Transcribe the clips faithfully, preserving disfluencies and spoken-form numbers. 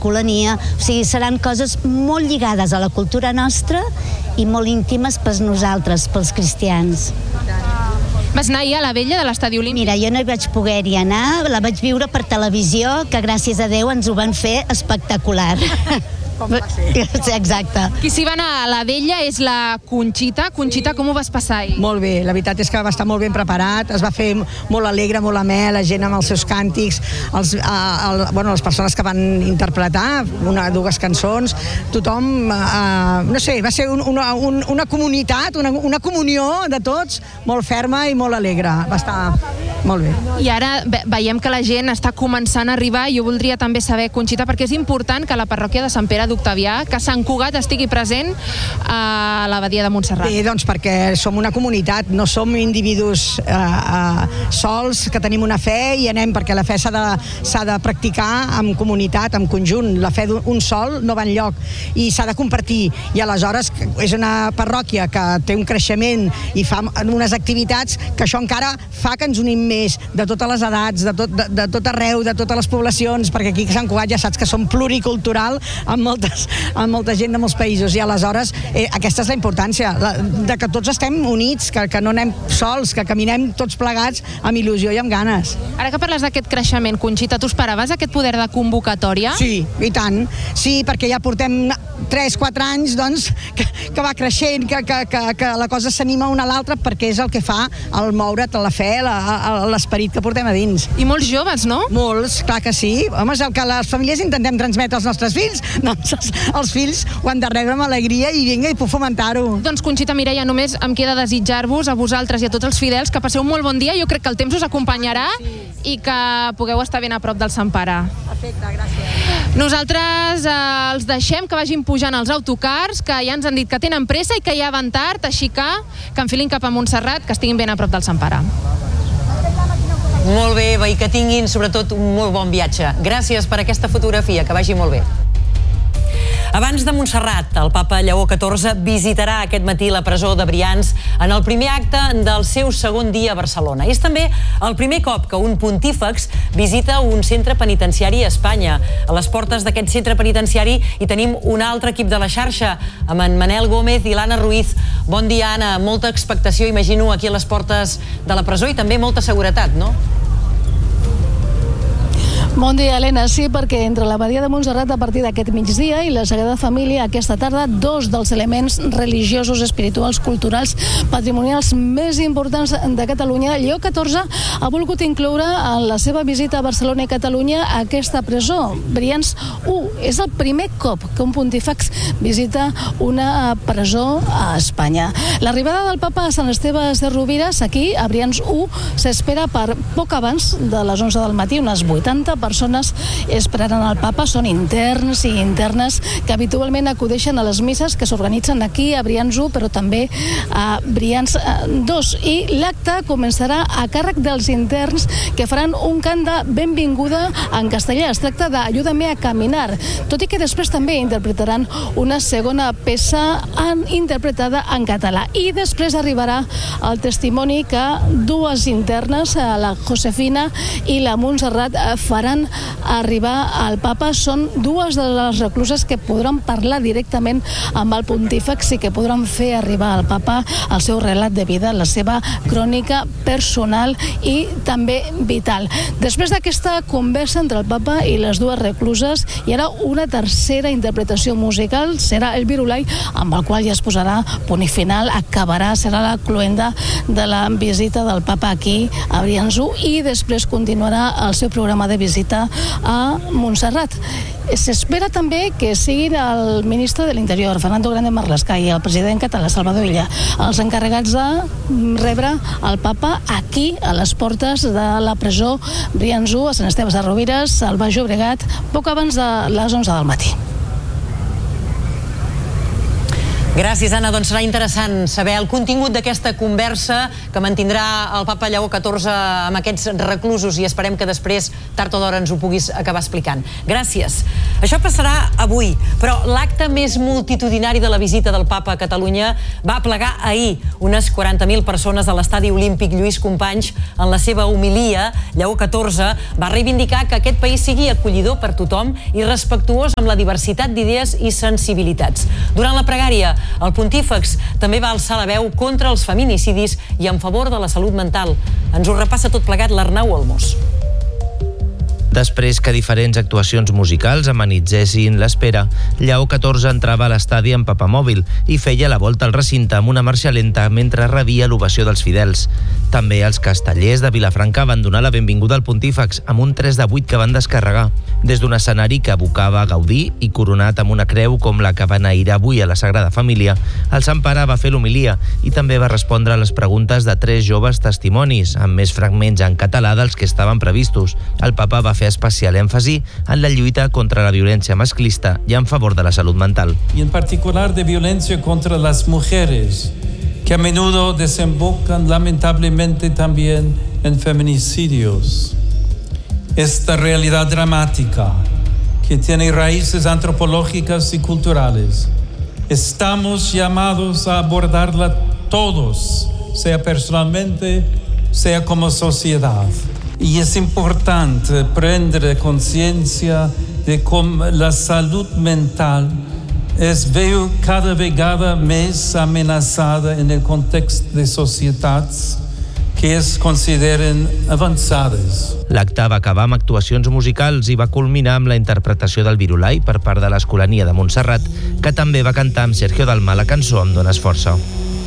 escolania, o sigui, seran coses molt lligades a la cultura nostra i molt íntimes pels nosaltres, pels cristians. Vas anar ahir a la vella de l'Estadi Olímpic? Mira, jo no hi vaig poder-hi anar, la vaig viure per televisió, que gràcies a Déu ens ho van fer espectacular. Com va ser? Sí, exacte. Qui s'hi va anar a la vella és la Conxita. Conxita, com ho vas passar ahir? Molt bé, la veritat és que va estar molt ben preparat, es va fer molt alegre, molt amè, la gent amb els seus càntics, els, a, a, bueno, les persones que van interpretar una, dues cançons, tothom, a, no sé, va ser un, una, un, una comunitat, una, una comunió de tots, molt ferma i molt alegre, va estar molt bé. I ara ve, veiem que la gent està començant a arribar i jo voldria també saber, Conxita, perquè és important que la parròquia de Sant Pere d'Octavià, que Sant Cugat estigui present a l'abadia de Montserrat. Bé, doncs perquè som una comunitat, no som individus eh, eh, sols, que tenim una fe i anem, perquè la fe s'ha de, s'ha de practicar en comunitat, en conjunt. La fe d'un sol no va enlloc i s'ha de compartir. I aleshores és una parròquia que té un creixement i fa unes activitats que això encara fa que ens unim més, de totes les edats, de tot, de, de tot arreu, de totes les poblacions, perquè aquí a Sant Cugat ja saps que som pluricultural, amb moltes, amb molta gent de molts països, i aleshores eh, aquesta és la importància, la, de que tots estem units, que, que no anem sols, que caminem tots plegats amb il·lusió i amb ganes. Ara que parles d'aquest creixement, Conxita, tu esperaves aquest poder de convocatòria? Sí, i tant. Sí, perquè ja portem tres quatre anys doncs, que, que va creixent, que, que, que, que la cosa s'anima una a l'altra, perquè és el que fa el moure't, la fe, la, l'esperit que portem a dins. I molts joves, no? Molts, clar que sí. Home, és el que les famílies intentem transmetre als nostres fills. Doncs els, els fills ho han de rebre amb alegria i vinga, i puc fomentar-ho. Doncs Conxita, Mireia, només em queda desitjar-vos a vosaltres i a tots els fidels que passeu un molt bon dia. Jo crec que el temps us acompanyarà i que pugueu estar ben a prop del Sant Pare. Perfecte, gràcies. Nosaltres eh, els deixem que vagin pujant els autocars, que ja ens han dit que tenen pressa i que ja van tard, així que que enfilin cap a Montserrat, que estiguin ben a prop del Sant Pare. Molt bé, Eva, i que tinguin sobretot un molt bon viatge. Gràcies per aquesta fotografia, que vagi molt bé. Abans de Montserrat, el papa Lleó catorze visitarà aquest matí la presó de Brians en el primer acte del seu segon dia a Barcelona. És també el primer cop que un pontífex visita un centre penitenciari a Espanya. A les portes d'aquest centre penitenciari hi tenim un altre equip de la xarxa, amb en Manel Gómez i l'Anna Ruiz. Bon dia, Anna. Molta expectació, imagino, aquí a les portes de la presó i també molta seguretat, no? Bon dia, Helena. Sí, perquè entre l'abadia de Montserrat a partir d'aquest migdia i la Sagrada Família aquesta tarda, dos dels elements religiosos, espirituals, culturals, patrimonials més importants de Catalunya, Lleó catorze ha volgut incloure en la seva visita a Barcelona i Catalunya aquesta presó, Brians u. És el primer cop que un pontífex visita una presó a Espanya. L'arribada del papa a Sant Esteve de Rovires, aquí, a Brians u, s'espera per poc abans de les onze del matí, unes vuitanta persones esperaran el papa. Són interns i internes que habitualment acudeixen a les misses que s'organitzen aquí a Brians u, però també a Brians dos. I l'acte començarà a càrrec dels interns, que faran un cant de benvinguda en castellà. Es tracta d'Ayúdame a caminar, tot i que després també interpretaran una segona peça en, interpretada en català. I després arribarà el testimoni que dues internes, la Josefina i la Montserrat, faran arribar al papa. Són dues de les recluses que podran parlar directament amb el pontífex i que podran fer arribar al papa el seu relat de vida, la seva crònica personal i també vital. Després d'aquesta conversa entre el papa i les dues recluses, hi haurà una tercera interpretació musical, serà el Virulai, amb el qual ja es posarà punt i final, acabarà, serà la cloenda de la visita del papa aquí a Brians u, i després continuarà el seu programa de visita a Montserrat. S'espera també que siguin el ministre de l'Interior, Fernando Grande Marlaska, i el president català, Salvador Illa, els encarregats de rebre el papa aquí, a les portes de la presó Brians u, a Sant Esteve de Rovires, al Baix Llobregat, poc abans de les onze del matí. Gràcies, Anna. Doncs serà interessant saber el contingut d'aquesta conversa que mantindrà el papa Lleó catorze amb aquests reclusos i esperem que després, tard o d'hora, ens ho puguis acabar explicant. Gràcies. Això passarà avui, però l'acte més multitudinari de la visita del papa a Catalunya va plegar ahir unes quaranta mil persones a l'estadi olímpic Lluís Companys. En la seva homilia, Lleó catorze va reivindicar que aquest país sigui acollidor per tothom i respectuós amb la diversitat d'idees i sensibilitats. Durant la pregària, el pontífex també va alçar la veu contra els feminicidis i en favor de la salut mental. Ens ho repassa tot plegat l'Arnau Olmos. Després que diferents actuacions musicals amenitzessin l'espera, Lleó catorze entrava a l'estadi amb papamòbil i feia la volta al recinte amb una marxa lenta mentre rebia l'ovació dels fidels. També els castellers de Vilafranca van donar la benvinguda al pontífex amb un tres de vuit que van descarregar. Des d'un escenari que evocava a Gaudí i coronat amb una creu com la que va enairar avui a la Sagrada Família, el Sant Pare va fer l'homilia i també va respondre a les preguntes de tres joves testimonis, amb més fragments en català dels que estaven previstos. El papa va fer especial èmfasi en la lluita contra la violència masclista i en favor de la salut mental. Y en particular de violencia contra las mujeres, que a menudo desembocan lamentablemente también en feminicidios. Esta realidad dramática, que tiene raíces antropológicas y culturales, estamos llamados a abordarla todos, sea personalmente, sea como sociedad. Y es importante prendre conciencia de cómo la salud mental es veu cada vegada més amenaçada en el context de societats que es consideren avançades. L'acte va acabar amb actuacions musicals i va culminar amb la interpretació del Virulai per part de l'Escolania de Montserrat, que també va cantar amb Sergio Dalma la cançó Em dones força.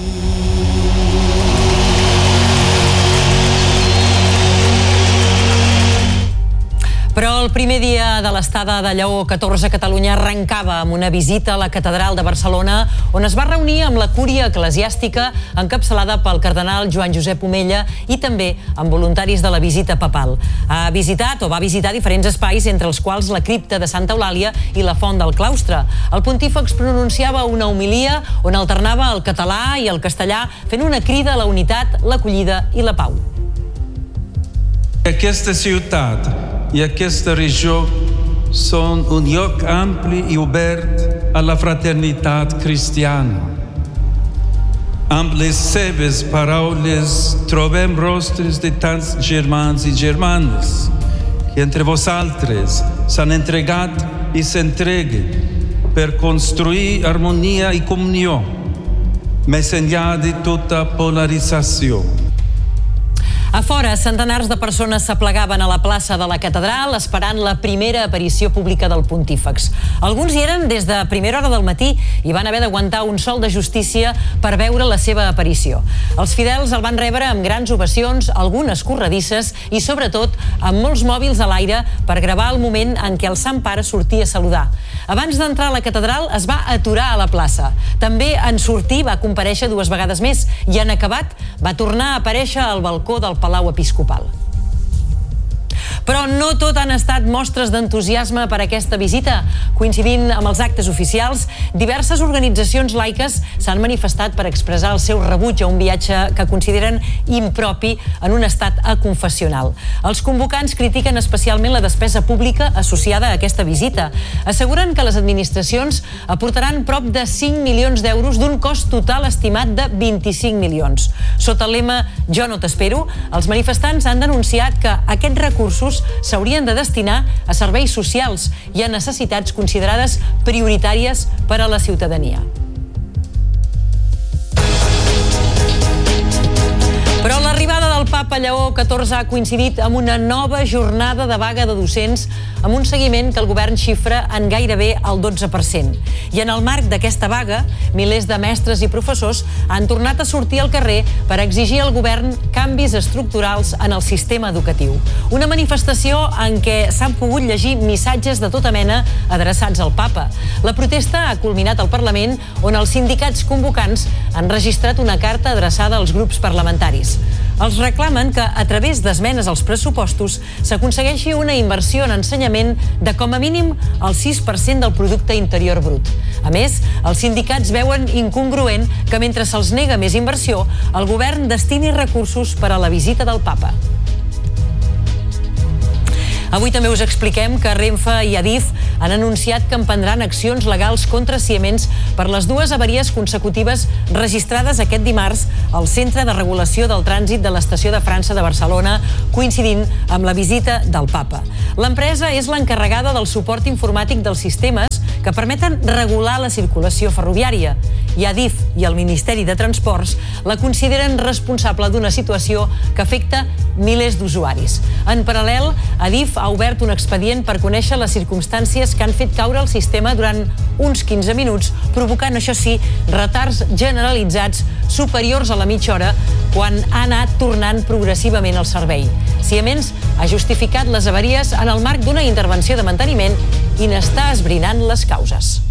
Però el primer dia de l'estada de Lleó catorze a Catalunya arrencava amb una visita a la Catedral de Barcelona, on es va reunir amb la cúria eclesiàstica encapçalada pel cardenal Joan Josep Omella i també amb voluntaris de la visita papal. Ha visitat o va visitar diferents espais, entre els quals la cripta de Santa Eulàlia i la font del claustre. El pontífex pronunciava una homilia on alternava el català i el castellà, fent una crida a la unitat, l'acollida i la pau. Aquesta ciutat i aquesta regió són un lloc ampli i obert a la fraternitat cristiana. Amb les seves paraules trobem rostres de tants germans i germanes que entre vosaltres s'han entregat i s'entreguen per construir harmonia i comunió, més enllà de tota polarització. A fora, centenars de persones s'aplegaven a la plaça de la Catedral esperant la primera aparició pública del pontífex. Alguns hi eren des de primera hora del matí i van haver d'aguantar un sol de justícia per veure la seva aparició. Els fidels el van rebre amb grans ovacions, algunes corredisses i, sobretot, amb molts mòbils a l'aire per gravar el moment en què el Sant Pare sortia a saludar. Abans d'entrar a la Catedral es va aturar a la plaça. També en sortir va comparèixer dues vegades més i en acabat va tornar a aparèixer al balcó del Palau Episcopal. Però no tot han estat mostres d'entusiasme per aquesta visita. Coincidint amb els actes oficials, diverses organitzacions laiques s'han manifestat per expressar el seu rebuig a un viatge que consideren impropi en un estat aconfessional. Els convocants critiquen especialment la despesa pública associada a aquesta visita. Asseguren que les administracions aportaran prop de cinc milions d'euros d'un cost total estimat de vint-i-cinc milions. Sota el lema Jo no t'espero, els manifestants han denunciat que aquests recursos s'haurien de destinar a serveis socials i a necessitats considerades prioritàries per a la ciutadania. Però l'arribada del papa Lleó catorze ha coincidit amb una nova jornada de vaga de docents amb un seguiment que el govern xifra en gairebé el dotze per cent. I en el marc d'aquesta vaga, milers de mestres i professors han tornat a sortir al carrer per exigir al govern canvis estructurals en el sistema educatiu. Una manifestació en què s'han pogut llegir missatges de tota mena adreçats al papa. La protesta ha culminat al Parlament, on els sindicats convocants han registrat una carta adreçada als grups parlamentaris. Els reclamen que, a través d'esmenes als pressupostos, s'aconsegueixi una inversió en ensenyament de com a mínim el sis per cent del producte interior brut. A més, els sindicats veuen incongruent que mentre se'ls nega més inversió, el govern destini recursos per a la visita del papa. Avui també us expliquem que Renfe i Adif han anunciat que emprendran accions legals contra Siemens per les dues avaries consecutives registrades aquest dimarts al Centre de Regulació del Trànsit de l'Estació de França de Barcelona, coincidint amb la visita del papa. L'empresa és l'encarregada del suport informàtic dels sistemes que permeten regular la circulació ferroviària, i Adif i el Ministeri de Transports la consideren responsable d'una situació que afecta milers d'usuaris. En paral·lel, Adif ha obert un expedient per conèixer les circumstàncies que han fet caure el sistema durant uns quinze minuts, provocant, això sí, retards generalitzats superiors a la mitja hora quan ha anat tornant progressivament el servei. Siemens ha justificat les avaries en el marc d'una intervenció de manteniment i n'està esbrinant les causes.